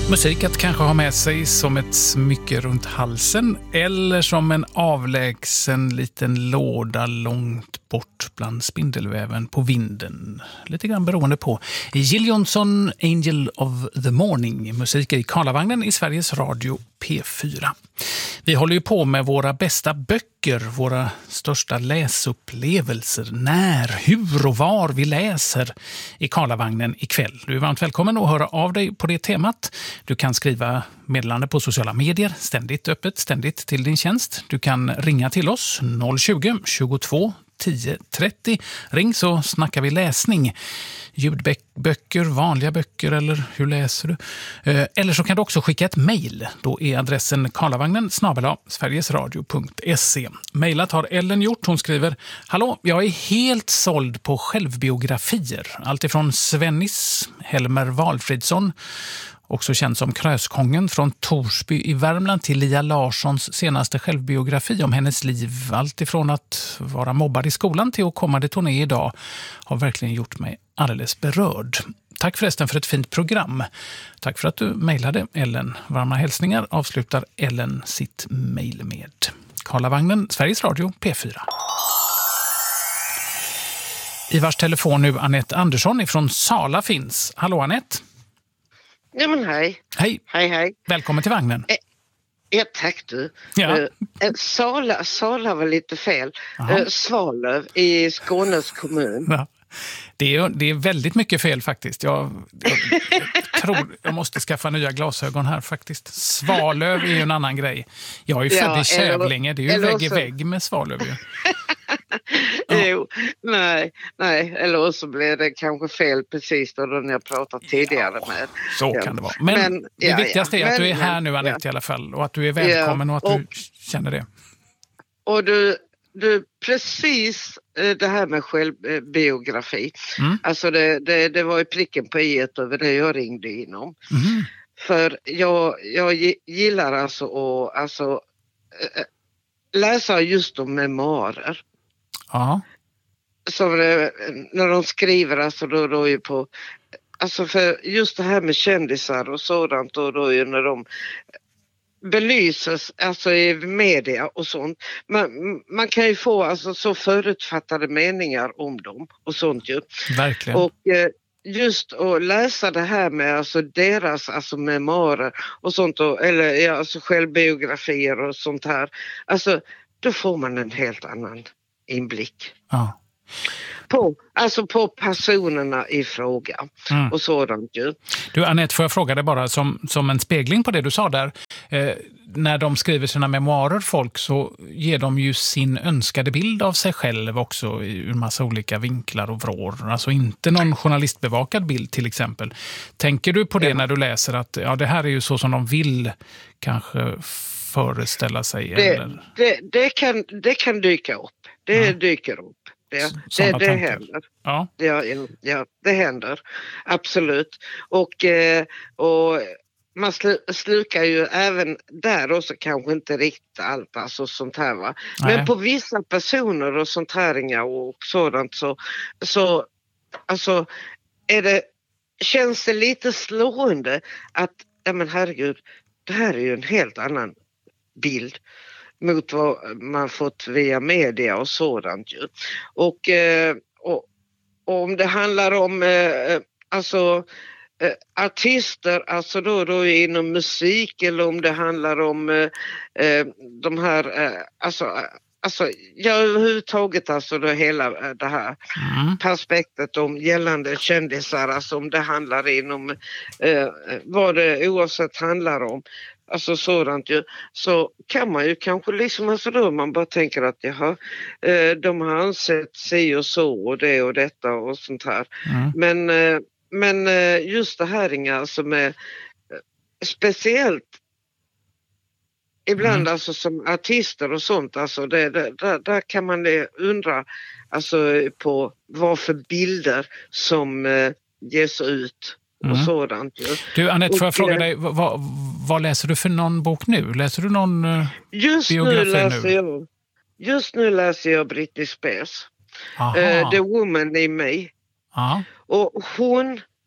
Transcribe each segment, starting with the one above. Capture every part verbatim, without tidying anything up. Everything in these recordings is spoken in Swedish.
Musik att kanske ha med sig som ett smycke runt halsen eller som en avlägsen liten låda långt bort bland spindelväven på vinden. Lite grann beroende på. Jill Johnson, Angel of the Morning. Musik i Karlavagnen i Sveriges Radio P fyra. Vi håller ju på med våra bästa böcker, våra största läsupplevelser, när, hur och var vi läser i Karlavagnen ikväll. Du är varmt välkommen att höra av dig på det temat. Du kan skriva meddelande på sociala medier, ständigt öppet, ständigt till din tjänst. Du kan ringa till oss noll tjugo, tjugotvå, tio trettio. Ring så snackar vi läsning. Ljudböcker, vanliga böcker eller hur läser du? Eller så kan du också skicka ett mejl. Då är adressen karlavagnen snabel-a sverigesradio punkt se. Mejlat har Ellen gjort. Hon skriver: Hallå, jag är helt såld på självbiografier. Allt ifrån Svennis, Helmer Valfridsson, också känd som Kröskongen från Torsby i Värmland, till Lia Larssons senaste självbiografi om hennes liv. Allt ifrån att vara mobbad i skolan till att komma till turné idag har verkligen gjort mig alldeles berörd. Tack förresten för ett fint program. Tack för att du mejlade, Ellen. Varma hälsningar avslutar Ellen sitt mejl med. Karlavagnen, Sveriges Radio P fyra. I vars telefon nu Anette Andersson ifrån Sala finns. Hallå Anette. Ja men hej. Hej. Hej hej. Välkommen till vagnen. Eh, ja tack du. Ja. Uh, Sala, Sala var lite fel. Uh, Svalöv i Skånes kommun. Ja. Det är, det är väldigt mycket fel faktiskt. Jag, jag, jag tror jag måste skaffa nya glasögon här faktiskt. Svalöv är ju en annan grej. Jag är ju född ja, i Kävlinge. Det är ju vägg i vägg med Svalöv ju. Ja. Jo, nej, nej, eller så blev det kanske fel precis då när jag pratade tidigare ja, med. Så ja. Kan det vara. Men, men det ja, viktigaste ja. är att men, du är här nu Anette ja. i alla fall, och att du är välkommen ja. och att och, du känner det. Och du, du precis det här med självbiografi. Mm. Alltså det, det, det var ju pricken på i-et över det jag ringde inom. Mm. För jag, jag gillar alltså att alltså, läsa just om memoarer. Ja. Som det, när de skriver alltså då, då är på alltså för just det här med kändisar och sådant, och då är när de belyses alltså i media och sånt. Man, man kan ju få alltså så förutfattade meningar om dem och sånt ju. Verkligen. Och eh, just att läsa det här med alltså deras alltså memoarer och sånt, och, eller ja, alltså självbiografier och sånt här. Alltså då får man en helt annan inblick. Ja. På, alltså på personerna i fråga mm. och sådant ju. Du Anette, får jag fråga dig bara som, som en spegling på det du sa där. Eh, när de skriver sina memoarer, folk, så ger de ju sin önskade bild av sig själv också ur massa olika vinklar och vrår. Alltså inte någon journalistbevakad bild till exempel. Tänker du på det ja. när du läser att ja, det här är ju så som de vill kanske föreställa sig? Det, eller? det, det, kan, det kan dyka upp. Det mm. dyker upp. Det, det, det händer. Ja. Ja, ja, det händer. Absolut. Och, och man slukar ju även där också kanske inte riktigt allt alltså sånt här va. Nej. Men på vissa personer och sånt här och sådant så, så alltså är det, känns det lite slående att, ja men herregud, det här är ju en helt annan bild mot vad man fått via media och sådant ju. Och, och, och om det handlar om eh, alltså eh, artister, alltså då, då inom musik, eller om det handlar om eh, de här, eh, alltså, alltså ja, överhuvudtaget alltså då hela det här mm. perspektet om gällande kändisar, alltså om det handlar inom eh, vad det oavsett handlar om. Alltså sådant ju, så kan man ju kanske liksom, alltså då man bara tänker att jaha, eh, de har ansett sig och så och det och detta och sånt här. Mm. Men, eh, men eh, just det här alltså med eh, speciellt ibland mm. alltså som artister och sånt, alltså det, det, där, där kan man undra alltså på vad för bilder som eh, ges ut. Och mm. sådant. Ja. Du Anette, får jag fråga dig, vad, vad läser du för någon bok nu? Läser du någon uh, just biografi nu? Läser nu? Jag, just nu läser jag Britney Spears. Uh, The Woman in Me. Aha. Och hon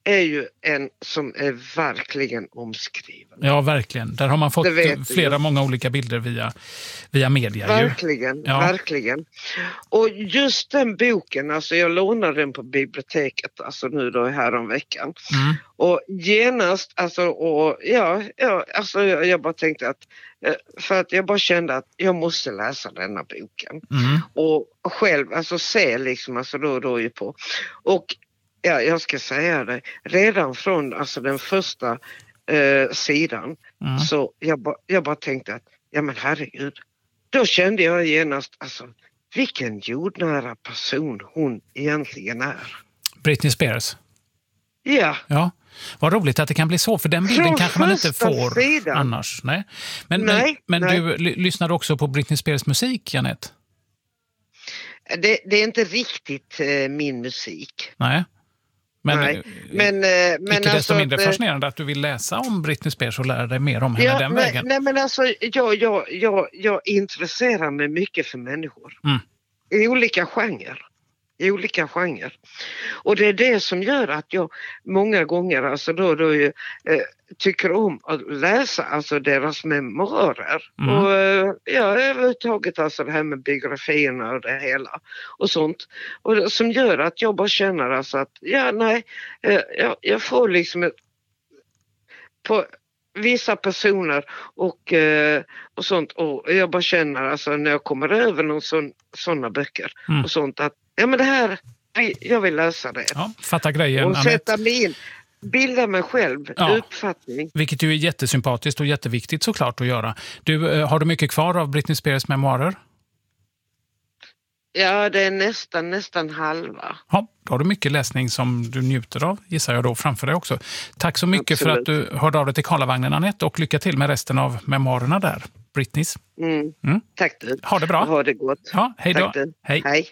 är ju en som är verkligen omskriven. Ja, verkligen. Där har man fått flera, ju. många olika bilder via, via media. Verkligen, ja. verkligen. Och just den boken, alltså jag lånade den på biblioteket, alltså nu då här om veckan. Mm. Och genast, alltså, och ja, ja alltså jag, jag bara tänkte att, för att jag bara kände att jag måste läsa denna boken. Mm. Och själv, alltså se liksom, alltså då och då ju på. Och ja, jag ska säga det, redan från alltså den första eh, sidan mm. så jag, ba, jag bara tänkte att, ja men herregud, då kände jag genast, alltså vilken jordnära person hon egentligen är. Britney Spears? Ja. Ja, vad roligt att det kan bli så, för den bilden från kanske man inte får sidan. annars. Nej. Men, nej, men, men nej. du l- lyssnar också på Britney Spears musik, Jeanette? Det, det är inte riktigt eh, min musik. Nej. Men, Nej, men, men icke desto alltså, mindre fascinerande att du vill läsa om Britney Spears och lära dig mer om henne ja, den nej, vägen. Nej, men alltså, jag, jag, jag, jag intresserar mig mycket för människor. Mm. I olika genrer. I olika genrer. Och det är det som gör att jag många gånger alltså då, då eh, tycker om att läsa alltså deras memoarer. Mm. Och eh, ja, överhuvudtaget alltså det här med biografierna och det hela och sånt. Och det, som gör att jag bara känner alltså att ja, nej, eh, jag, jag får liksom ett, på vissa personer och, eh, och sånt, och jag bara känner alltså när jag kommer över någon sån, såna böcker mm. och sånt att ja men det här, jag vill läsa det. Ja, fatta grejen. Och sätta mig in, bilda mig själv, ja. Uppfattning. Vilket ju är jättesympatiskt och jätteviktigt såklart att göra. Du, eh, har du mycket kvar av Britney Spears memoarer? Ja, det är nästan, nästan halva. Ja, då har du mycket läsning som du njuter av, gissar jag då, framför dig också. Tack så mycket Absolut. För att du hörde av dig till Karlavagnen, Anette, och lycka till med resten av memoarerna där, Britneys. Mm. Mm. Tack du. Ha det bra. Ha det gott. Ja, hej då. Hej. hej.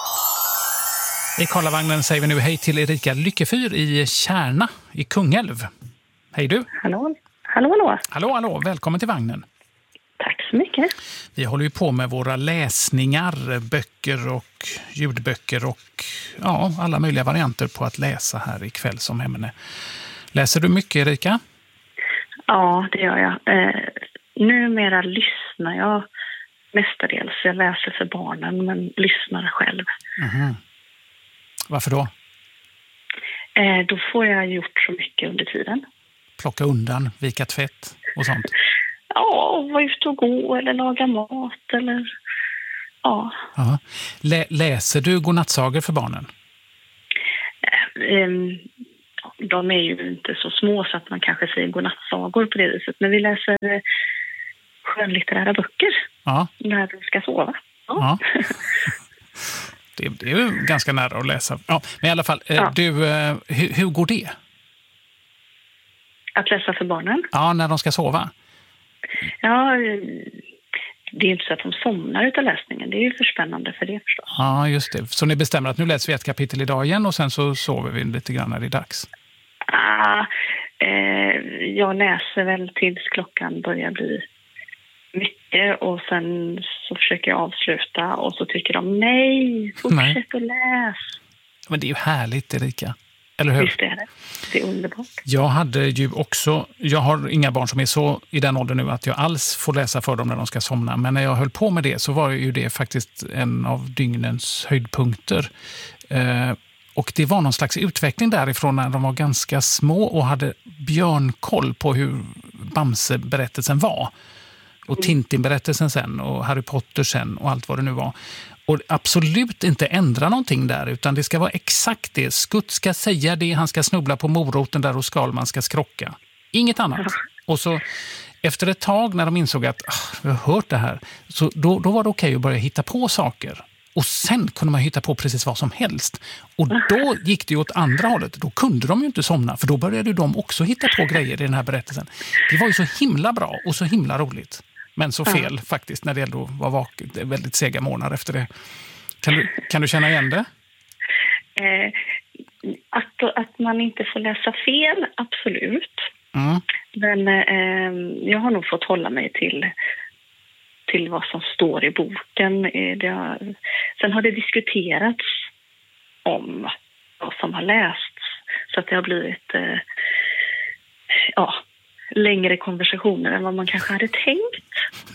I Karlavagnen säger vi nu hej till Erika Lyckefyr i Kärna i Kungälv. Hej du. Hallå, hallå, hallå. Hallå, hallå. Välkommen till vagnen. Tack så mycket. Vi håller ju på med våra läsningar, böcker och ljudböcker och ja, alla möjliga varianter på att läsa här ikväll som ämne. Läser du mycket, Erika? Ja, det gör jag. Eh, numera lyssnar jag mestadels. Jag läser för barnen men lyssnar själv. Mm-hmm. Varför då? Eh, då får jag gjort så mycket under tiden. Plocka undan, vika tvätt och sånt? Ja, vara ute och gå eller laga mat eller ja. ja. Lä- läser du godnattsagor för barnen? Eh, de är ju inte så små så att man kanske säger godnattsagor på det viset. Men vi läser skönlitterära böcker ja. när de ska sova. Ja. ja. Det, det är ju ganska nära att läsa. Ja, men i alla fall, ja. du, hur, hur går det? Att läsa för barnen? Ja, när de ska sova. Ja, det är inte så att de somnar utav läsningen. Det är ju för spännande för det förstås. Ja, just det. Så ni bestämmer att nu läser vi ett kapitel idag igen och sen så sover vi lite grann när det är dags? Ah, eh, jag läser väl tills klockan börjar bli mycket och sen så försöker jag avsluta och så tycker de nej, fortsätt att läs. Men det är ju härligt, Erika. Eller hur? Visst är det. Det är underbart. Jag hade ju också, jag har inga barn som är så i den åldern nu att jag alls får läsa för dem när de ska somna. Men när jag höll på med det så var ju det faktiskt en av dygnens höjdpunkter. Eh, och det var någon slags utveckling därifrån när de var ganska små och hade björnkoll på hur Bamse-berättelsen var. Och Tintin-berättelsen sen och Harry Potter sen och allt vad det nu var. Och absolut inte ändra någonting där, utan det ska vara exakt det. Skutt ska säga det, han ska snubbla på moroten där och Skalman ska skrocka. Inget annat. Och så efter ett tag när de insåg att ah, vi har hört det här, så då, då var det okej att börja hitta på saker. Och sen kunde man hitta på precis vad som helst. Och då gick det ju åt andra hållet. Då kunde de ju inte somna, för då började de också hitta på grejer i den här berättelsen. Det var ju så himla bra och så himla roligt. Men så fel ja. faktiskt när det gällde att vara vaken. Det är väldigt sega månader efter det. Kan du, kan du känna igen det? Eh, att, att man inte får läsa fel, absolut. Mm. Men eh, jag har nog fått hålla mig till, till vad som står i boken. Det har, sen har det diskuterats om vad som har lästs. Så att det har blivit eh, ja, längre konversationer än vad man kanske hade tänkt.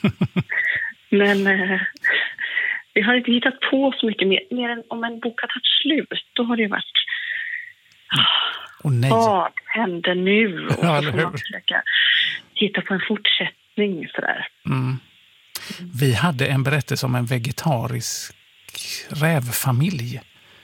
Men eh, vi har inte hittat på så mycket mer, mer än om en bok har tagit slut. Då har det ju varit oh, nej. Vad händer nu? Och ja, så får man försöka hitta på en fortsättning sådär. Mm. Vi hade en berättelse om en vegetarisk rävfamilj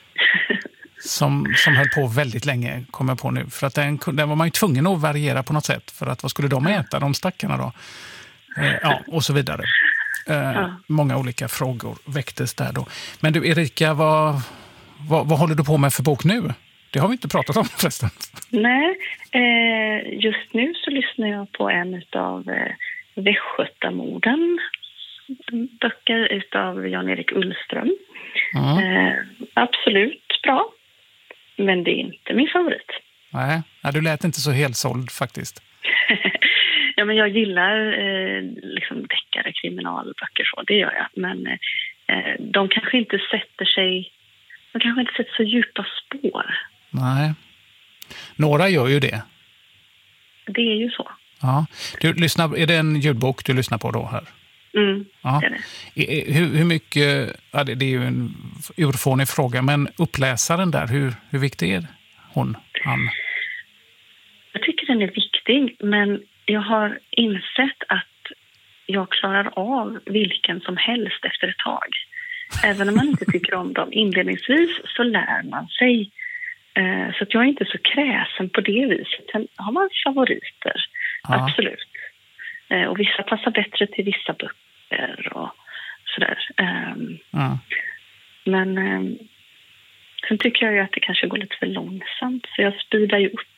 som, som höll på väldigt länge, kommer jag på nu. För att den, den var man ju tvungen att variera på något sätt. För att vad skulle de äta, de stackarna då? Eh, ja, och så vidare. Eh, ja. Många olika frågor väcktes där då. Men du Erika, vad, vad, vad håller du på med för bok nu? Det har vi inte pratat om förresten. Nej, eh, just nu så lyssnar jag på en av eh, Västgötamorden. Böcker utav Jan-Erik Ullström. Mm. Eh, absolut bra. Men det är inte min favorit. Nej, ja, du lät inte så helsåld faktiskt. Ja, men jag gillar eh, liksom deckare, kriminalböcker så, det gör jag. Men eh, de kanske inte sätter sig, de kanske inte sätter så djupa spår. Nej. Några gör ju det. Det är ju så. Ja. Du lyssnar, är det en ljudbok du lyssnar på då här? Mm, ja. Det är det. Hur, hur mycket, ja, det, det är ju en urfånig fråga, men uppläsaren där, hur, hur viktig är hon, han? Jag tycker den är viktig, men jag har insett att jag klarar av vilken som helst efter ett tag. Även om man inte tycker om dem inledningsvis så lär man sig. Så att jag är inte så kräsen på det viset. Sen har man favoriter, ja. Absolut. Och vissa passar bättre till vissa böcker och sådär. Ja. Men sen tycker jag ju att det kanske går lite för långsamt. Så jag speedar ju upp.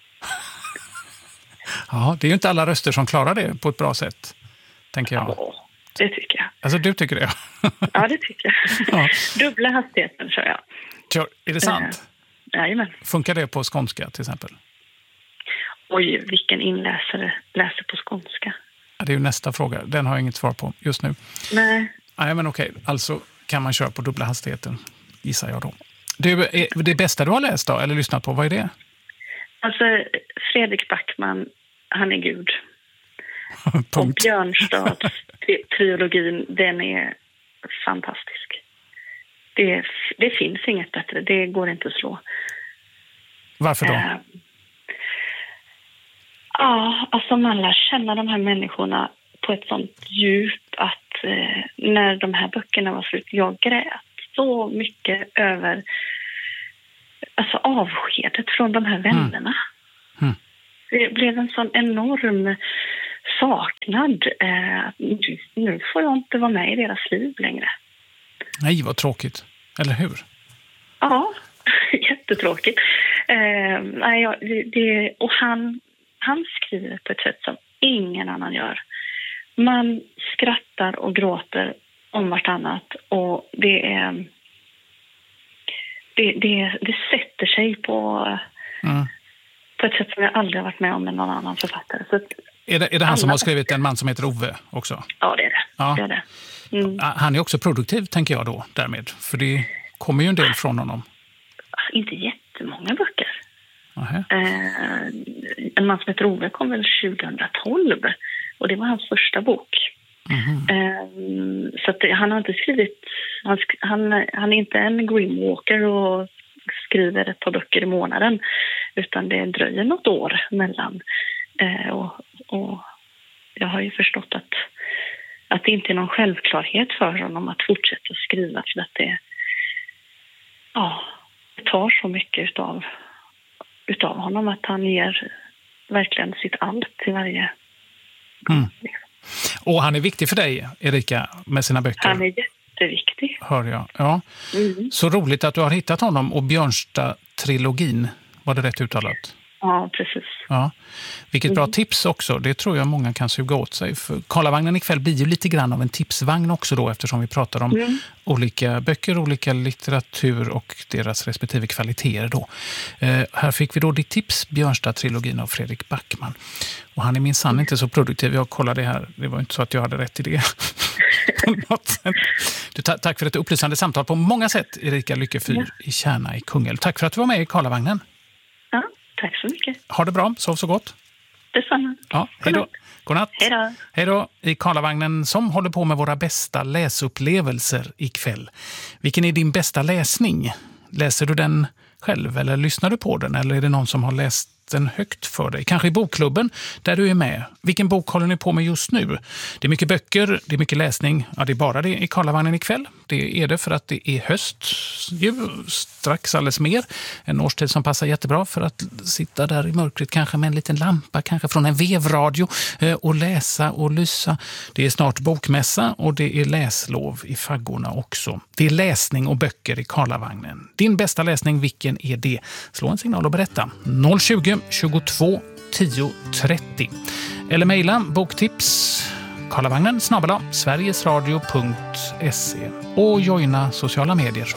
Ja, det är ju inte alla röster som klarar det på ett bra sätt, tänker jag. Ja, det tycker jag. Alltså, du tycker det? Ja, det tycker jag. Ja. Dubbla hastigheten, tror jag. Kör, är det sant? Uh, jajamän. Funkar det på skånska, till exempel? Oj, vilken inläsare läser på skånska? Ja, det är ju nästa fråga. Den har jag inget svar på just nu. Nej. Nej, men okej. Alltså kan man köra på dubbla hastigheten, gissar jag då. Du, är det bästa du har läst då, eller lyssnat på, vad är det? Alltså, Fredrik Backman, han är gud. Och Björnstads trilogin, den är fantastisk. Det, det finns inget bättre, det går inte att slå. Varför då? Uh, ja, alltså man lär känna de här människorna på ett sånt djup att uh, när de här böckerna var slut, jag grät så mycket över alltså avskedet från de här vännerna. Mm. Mm. Det blev en sån enorm saknad. Eh, nu får jag inte vara med i deras liv längre. Nej, vad tråkigt. Eller hur? Ja, jättetråkigt. Eh, nej, ja, det, det, och han, han skriver på ett sätt som ingen annan gör. Man skrattar och gråter om vartannat och det är det, det, det sätter sig på, mm. på ett sätt som jag aldrig har varit med om med någon annan författare. Så är, det, är det han som har skrivit En man som heter Ove också? Ja, det är det. Ja. det, är det. Mm. Han är också produktiv, tänker jag då, därmed. För det kommer ju en del från honom. Inte jättemånga böcker. Uh-huh. Eh, En man som heter Ove kom väl tjugohundratolv. Och det var hans första bok. Mm-hmm. Eh, så att det, han har inte skrivit... Han, han, han är inte en Grimwalker och skriver ett par böcker i månaden. Utan det dröjer något år mellan. Eh, och, och jag har ju förstått att, att det inte är någon självklarhet för honom att fortsätta skriva. För att det, ja, det tar så mycket utav, utav honom att han ger verkligen sitt allt till varje... Mm. Och han är viktig för dig, Erika, med sina böcker. Han är jätteviktig. Hör jag. Ja. Mm. Så roligt att du har hittat honom. Och Björnstad-trilogin, var det rätt uttalat? Ja, precis. Ja. Vilket bra mm. tips också. Det tror jag många kan suga åt sig. För Karlavagnen ikväll blir ju lite grann av en tipsvagn också då, eftersom vi pratar om mm. olika böcker, olika litteratur och deras respektive kvaliteter då. Eh, här fick vi då ditt tips, Björnstad-trilogin av Fredrik Backman. Och han är minsann mm. inte så produktiv. Jag kollade här. Det var inte så att jag hade rätt i det. du, ta- tack för ett upplysande samtal på många sätt, Erika Lyckefyr ja. i Kärna i Kungälv. Tack för att du var med i Karlavagnen. Ja, tack så mycket. Ha det bra, sov så gott. Detsamma. Ja, hej då. Godnatt. Hej då. Hej då. I Karlavagnen som håller på med våra bästa läsupplevelser ikväll. Vilken är din bästa läsning? Läser du den själv eller lyssnar du på den? Eller är det någon som har läst den högt för dig? Kanske i bokklubben där du är med. Vilken bok håller ni på med just nu? Det är mycket böcker, det är mycket läsning. Ja, det är bara det i Karlavagnen ikväll. Det är det för att det är höst. Ju strax alldeles mer. En årstid som passar jättebra för att sitta där i mörkret kanske med en liten lampa, kanske från en vevradio och läsa och lysa. Det är snart bokmässa och det är läslov i faggorna också. Det är läsning och böcker i Karlavagnen. Din bästa läsning, vilken är det? Slå en signal och berätta. noll tjugo tjugotvå tio trettio. Eller mejla boktips karlavagnen snabel-a sverigesradio punkt se och joina sociala medier